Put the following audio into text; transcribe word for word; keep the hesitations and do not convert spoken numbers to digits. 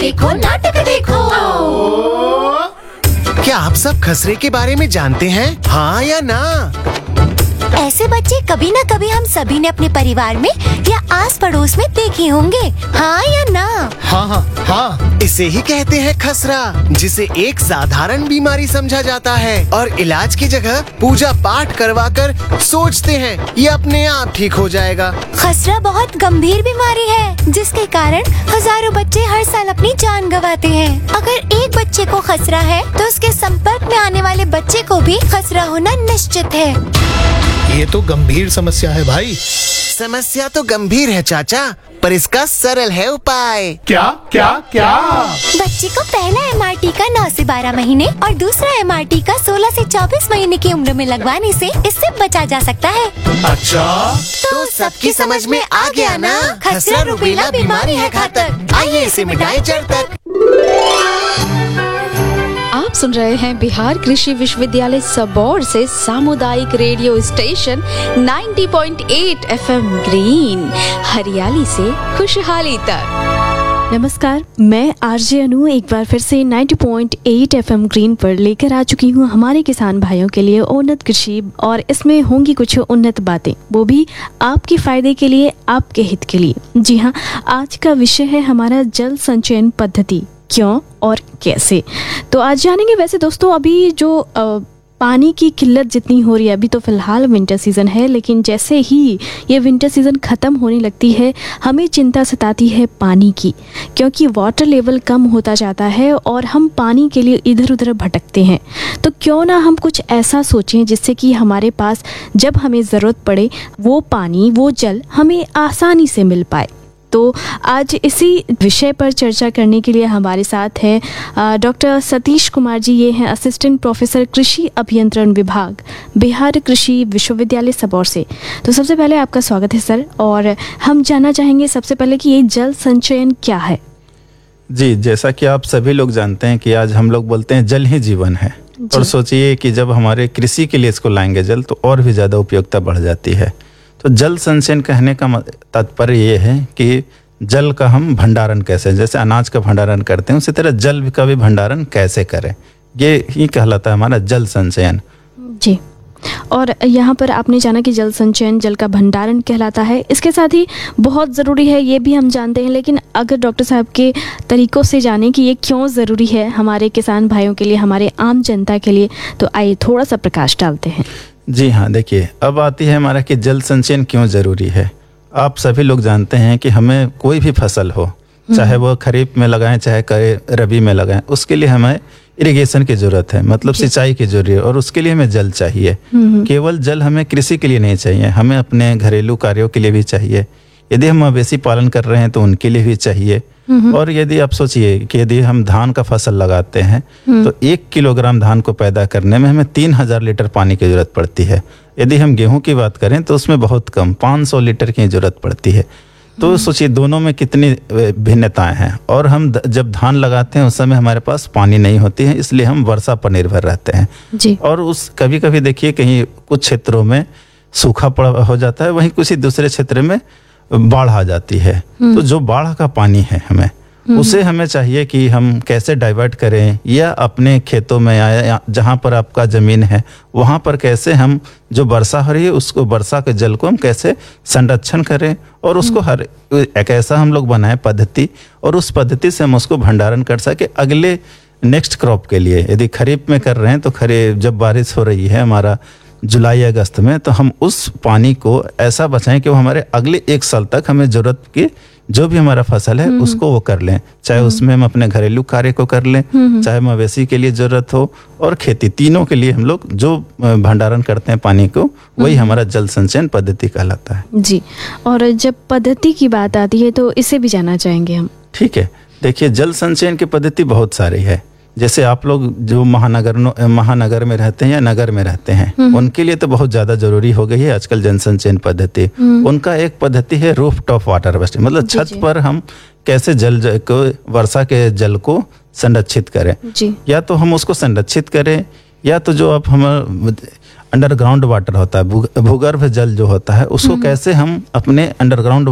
देखो नाटक देखो। क्या आप सब खसरे के बारे में जानते हैं, हाँ या ना? ऐसे बच्चे कभी न कभी हम सभी ने अपने परिवार में या आस पड़ोस में देखे होंगे, हाँ या ना? हाँ हाँ हाँ, इसे ही कहते हैं खसरा, जिसे एक साधारण बीमारी समझा जाता है और इलाज की जगह पूजा पाठ करवाकर सोचते हैं ये अपने आप ठीक हो जाएगा। खसरा बहुत गंभीर बीमारी है जिसके कारण हजारों बच्चे हर साल अपनी जान गंवाते हैं। अगर एक बच्चे को खसरा है तो उसके संपर्क में आने वाले बच्चे को भी खसरा होना निश्चित है। ये तो गंभीर समस्या है भाई। समस्या तो गंभीर है चाचा, पर इसका सरल है उपाय। क्या क्या क्या? बच्चे को पहला एम आर टी का नौ से बारह महीने और दूसरा एम आर टी का सोलह से चौबीस महीने की उम्र में लगवाने से इससे बचा जा सकता है। अच्छा, तो सबकी समझ में आ गया ना, खसरा रुबेला बीमारी है घातक, आइए इसे मिटाएं जड़ तक। आप सुन रहे हैं बिहार कृषि विश्वविद्यालय सबौर से सामुदायिक रेडियो स्टेशन नब्बे पॉइंट आठ एफ एम ग्रीन, हरियाली से खुशहाली तक। नमस्कार, मैं आरजे अनु एक बार फिर से नब्बे पॉइंट आठ एफ एम ग्रीन पर लेकर आ चुकी हूँ हमारे किसान भाइयों के लिए उन्नत कृषि, और इसमें होंगी कुछ उन्नत बातें, वो भी आपके फायदे के लिए, आपके हित के लिए। जी हाँ, आज का विषय है हमारा जल संचयन पद्धति, क्यों और कैसे। तो आज जानेंगे। वैसे दोस्तों, अभी जो आ, पानी की किल्लत जितनी हो रही है, अभी तो फिलहाल विंटर सीज़न है, लेकिन जैसे ही ये विंटर सीज़न ख़त्म होने लगती है हमें चिंता सताती है पानी की, क्योंकि वाटर लेवल कम होता जाता है और हम पानी के लिए इधर उधर भटकते हैं। तो क्यों ना हम कुछ ऐसा सोचें जिससे कि हमारे पास जब हमें ज़रूरत पड़े वो पानी, वो जल हमें आसानी से मिल पाए। तो आज इसी विषय पर चर्चा करने के लिए हमारे साथ हैं डॉक्टर सतीश कुमार जी। ये हैं असिस्टेंट प्रोफेसर कृषि अभियंत्रण विभाग, बिहार कृषि विश्वविद्यालय सबौर से। तो सबसे पहले आपका स्वागत है सर, और हम जानना चाहेंगे सबसे पहले कि ये जल संचयन क्या है। जी, जैसा कि आप सभी लोग जानते हैं कि आज हम लोग बोलते हैं जल ही जीवन है, और सोचिए कि जब हमारे कृषि के लिए इसको लाएंगे जल, तो और भी ज़्यादा उपयोगिता बढ़ जाती है। तो जल संचयन कहने का तात्पर्य ये है कि जल का हम भंडारण कैसे, जैसे अनाज का भंडारण करते हैं उसी तरह जल का भी भंडारण कैसे करें, ये ही कहलाता है हमारा जल संचयन। जी, और यहाँ पर आपने जाना कि जल संचयन जल का भंडारण कहलाता है, इसके साथ ही बहुत ज़रूरी है ये भी हम जानते हैं, लेकिन अगर डॉक्टर साहब के तरीक़ों से जानें कि ये क्यों ज़रूरी है हमारे किसान भाइयों के लिए, हमारे आम जनता के लिए, तो आइए थोड़ा सा प्रकाश डालते हैं। जी हाँ, देखिए, अब आती है हमारा कि जल संचयन क्यों ज़रूरी है। आप सभी लोग जानते हैं कि हमें कोई भी फसल हो, चाहे वो खरीफ में लगाएं चाहे रबी में लगाएं, उसके लिए हमें इरिगेशन की ज़रूरत है, मतलब सिंचाई की जरूरत है, और उसके लिए हमें जल चाहिए। केवल जल हमें कृषि के लिए नहीं चाहिए, हमें अपने घरेलू कार्यों के लिए भी चाहिए। यदि हम मवेशी पालन कर रहे हैं तो उनके लिए भी चाहिए। और यदि आप सोचिए कि यदि हम धान का फसल लगाते हैं तो एक किलोग्राम धान को पैदा करने में हमें तीन हजार लीटर पानी की जरूरत पड़ती है। यदि हम गेहूं की बात करें तो उसमें बहुत कम पाँच सौ लीटर की जरूरत पड़ती है। तो सोचिए दोनों में कितनी भिन्नताएं हैं। और हम जब धान लगाते हैं उस समय हमारे पास पानी नहीं होती है, इसलिए हम वर्षा पर निर्भर रहते हैं जी। और उस कभी कभी देखिए कहीं कुछ क्षेत्रों में सूखा पड़ हो जाता है, वहीं किसी दूसरे क्षेत्र में बाढ़ आ जाती है। तो जो बाढ़ का पानी है हमें उसे हमें चाहिए कि हम कैसे डाइवर्ट करें, या अपने खेतों में या जहाँ पर आपका ज़मीन है वहाँ पर कैसे हम जो वर्षा हो रही है उसको, वर्षा के जल को हम कैसे संरक्षण करें, और उसको हर एक ऐसा हम लोग बनाएं पद्धति, और उस पद्धति से हम उसको भंडारण कर सके अगले नेक्स्ट क्रॉप के लिए। यदि खरीफ में कर रहे हैं तो खरीफ जब बारिश हो रही है हमारा जुलाई अगस्त में, तो हम उस पानी को ऐसा बचाएं कि वो हमारे अगले एक साल तक हमें ज़रूरत की जो भी हमारा फसल है उसको वो कर लें, चाहे उसमें हम अपने घरेलू कार्य को कर लें, चाहे मवेशी के लिए ज़रूरत हो और खेती, तीनों के लिए हम लोग जो भंडारण करते हैं पानी को, वही हमारा जल संचयन पद्धति कहलाता है जी। और जब पद्धति की बात आती है तो इसे भी जानना चाहेंगे हम। ठीक है, देखिए जल संचयन की पद्धति बहुत सारी है। जैसे आप लोग जो महानगर महानगर में रहते हैं या नगर में रहते हैं उनके लिए तो बहुत ज़्यादा जरूरी हो गई है आजकल जल संचयन पद्धति। उनका एक पद्धति है रूफ टॉप वाटर हार्वेस्टिंग, मतलब छत पर हम कैसे जल को, वर्षा के जल को संरक्षित करें जी। या तो हम उसको संरक्षित करें, या तो जो अब हम अंडरग्राउंड वाटर होता है, भूगर्भ जल जो होता है उसको कैसे हम अपने अंडरग्राउंड